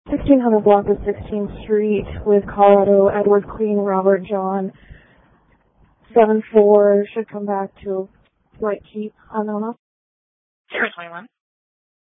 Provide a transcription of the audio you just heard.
1600 block of 16th Street with Colorado, Edward, Queen, Robert, John. 7-4 should come back to White Keep, Anona. 021.